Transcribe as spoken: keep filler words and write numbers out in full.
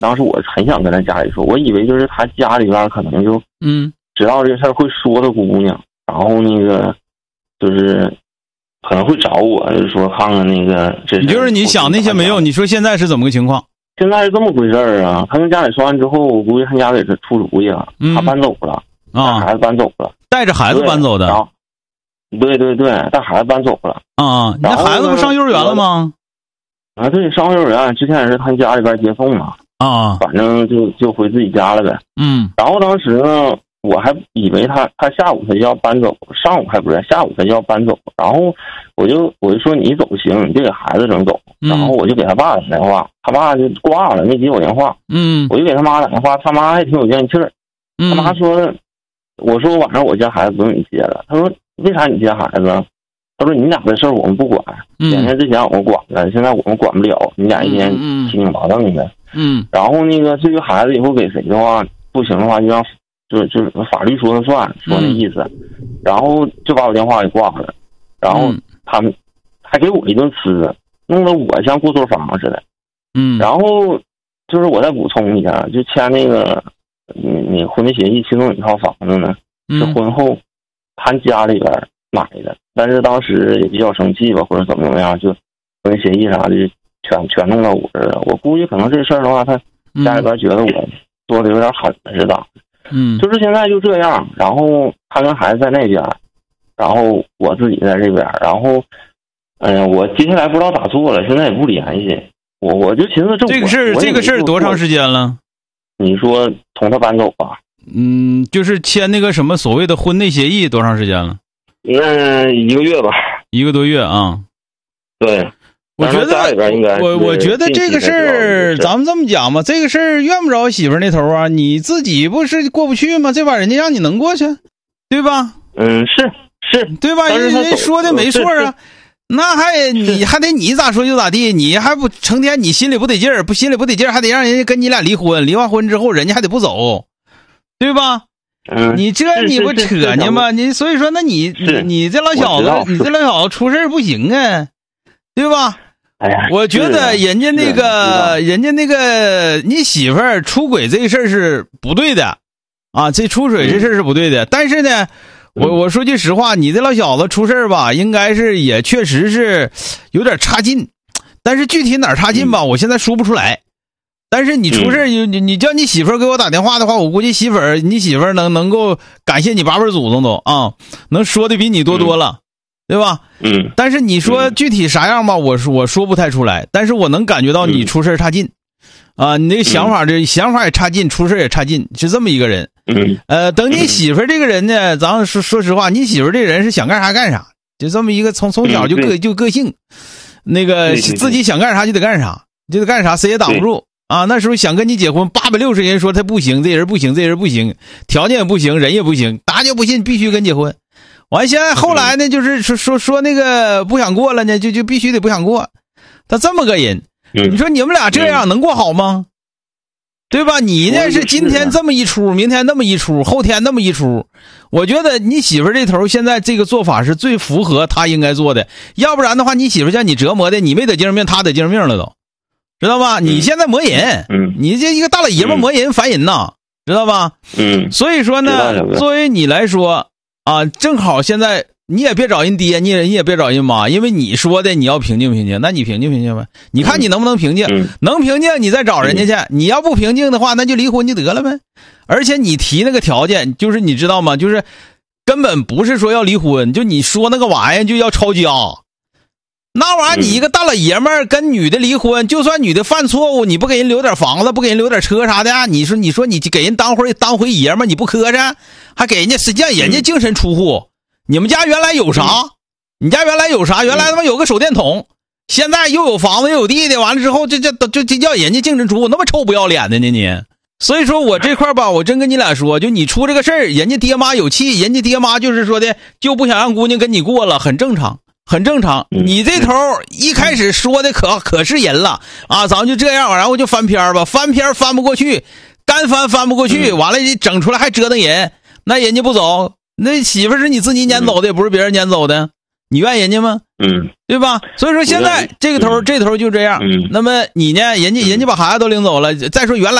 当时我很想跟他家里说，我以为就是他家里边可能就嗯知道这事儿会说他姑娘，然后那个就是可能会找我，就是说看看那个这。 就是你想那些没有，你说现在是怎么个情况？ 现在是这么回事儿啊，他跟家里说完之后，我估计他家给他出主意了， 嗯、 他搬走了， 啊， 孩子搬走了， 带着孩子搬走的。 对对对，带孩子搬走了。 啊，你孩子不上幼儿园了吗？ 啊，对，上幼儿园之前也是他家里边接送嘛。 啊， 反正就就回自己家了呗。 嗯。 然后当时呢，我还以为他他下午他就要搬走，上午还不是，下午他就要搬走。然后我就我就说你走不行，你就给孩子整走。 嗯、 然后我就给他爸打电话，他爸就挂了，没接我电话。 嗯。 我就给他妈打电话，他妈还挺有怨气儿。 嗯。 他妈说，我说晚上我家孩子不用你接了。他说为啥你接孩子？他说你俩的事儿我们不管，人家之前我们管了，现在我们管不了，你俩一天七拧八瞪的。 嗯。 然后那个至于孩子以后给谁的话，不行的话就让就就是法律说了算，说那意思。嗯、然后就把我电话给挂了，然后他们还给我一顿呲，弄得我像过错方似的。 嗯。 然后就是我再补充一下，就签那个你你婚内协议，其中有一套房子呢是婚后他家里边买的，但是当时也比较生气吧，或者怎么怎么样，就婚内协议啥的全全弄到我这儿了。我估计可能这事儿的话，他家里边觉得我做的有点狠了似的。 嗯， 就是现在就这样，然后他跟孩子在那边，然后我自己在这边，然后，嗯、呃，我接下来不知道咋做了，现在也不联系。我我就寻思这这个事儿，这个事儿多长时间了？ 你说从他搬走吧？ 嗯，就是签那个什么所谓的婚内协议多长时间了？ 那一个月吧， 一个多月啊。 对， 我觉得我我觉得这个事儿，咱们这么讲吧，这个事儿怨不着媳妇儿那头啊，你自己不是过不去吗？这把人家让你能过去，对吧？ 嗯，是是， 对吧？人家说的没错啊，那还你还得你咋说就咋地，你还不成天你心里不得劲儿，不心里不得劲儿，还得让人家跟你俩离婚，离完婚之后人家还得不走，对吧？ 嗯， 你这你不扯呢吗？你所以说，那你你你这老小子，你这老小子出事不行啊，对吧？ 哎呀， 我觉得人家那个人家那个你媳妇儿出轨这个事儿是不对的，啊，这出轨这事儿是不对的。但是呢，我我说句实话，你这老小子出事儿吧，应该是也确实是有点差劲，但是具体哪儿差劲吧，我现在说不出来。但是你出事你你你叫你媳妇儿给我打电话的话，我估计媳妇儿你媳妇儿能能够感谢你八辈祖宗都啊，能说的比你多多了，对吧？ 嗯。 但是你说具体啥样吧，我说我说不太出来，但是我能感觉到你出事差劲，啊，你那个想法这想法也差劲，出事也差劲，是这么一个人。 嗯。 呃，等你媳妇儿这个人呢，咱说说实话，你媳妇儿这人是想干啥干啥，就这么一个从从小就个就个性，那个自己想干啥就得干啥，就得干啥，谁也挡不住。啊，那时候想跟你结婚，八百六十人说他不行，这人不行，这人不行，条件也不行，人也不行，大家不信，必须跟结婚。完，现在后来呢，就是说说说那个不想过了呢，就就必须得不想过。他这么个人，你说你们俩这样能过好吗？对吧？你呢是今天这么一出，明天那么一出，后天那么一出。我觉得你媳妇儿这头现在这个做法是最符合他应该做的，要不然的话，你媳妇儿叫你折磨的，你没得精神病，他得精神病了都。知道吧？你现在磨人， 嗯， 你这一个大老爷们磨人烦人呐，知道吧？ 嗯， 所以说呢，作为你来说啊，正好现在你也别找人爹，你也你也别找人妈，因为你说的你要平静平静，那你平静平静呗。你看你能不能平静？ 嗯、 能平静，你再找人家去。嗯、你要不平静的话，那就离婚就得了呗。而且你提那个条件，就是你知道吗？就是根本不是说要离婚，就你说那个玩意儿就要抄家。那玩意儿，你一个大老爷们儿跟女的离婚，就算女的犯错误，你不给人留点房子，不给人留点车啥的，你说你说你给人当回当回爷们儿，你不磕碜，还给人家实际上人家净身出户。你们家原来有啥？你家原来有啥？原来他妈有个手电筒，现在又有房子又有地的，完了之后这这这这叫人家净身出户，那么臭不要脸的呢你。所以说我这块吧，我真跟你俩说，就你出这个事儿，人家爹妈有气，人家爹妈就是说的就不想让姑娘跟你过了，很正常。很正常，你这头一开始说的可可是人了啊，咱们就这样，然后就翻篇吧，翻篇翻不过去，干翻翻不过去，完了你整出来还折腾人，那人家不走，那媳妇是你自己撵走的，也不是别人撵走的， 你愿意人家吗？ 嗯， 对吧？所以说现在这个头、嗯、这头就这样。 嗯， 那么你呢？人家人家把孩子都领走了，再说原来。